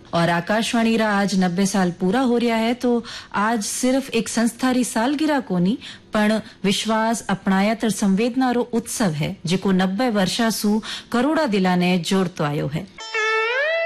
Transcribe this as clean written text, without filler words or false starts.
और आकाशवाणी रा आज 90 साल पूरा हो रहा है तो आज सिर्फ एक संस्था री सालगिरह कोनी पण विश्वास अपनायत और संवेदना रो उत्सव है जिको 90 वर्षा सु करोड़ा दिला ने जोड़तो आयो है।